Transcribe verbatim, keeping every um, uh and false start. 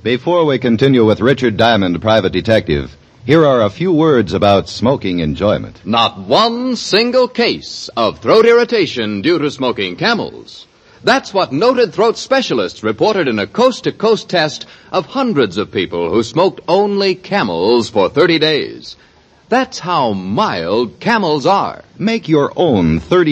Before we continue with Richard Diamond, Private Detective, here are a few words about smoking enjoyment. Not one single case of throat irritation due to smoking Camels. That's what noted throat specialists reported in a coast-to-coast test of hundreds of people who smoked only Camels for thirty days. That's how mild Camels are. Make your own thirty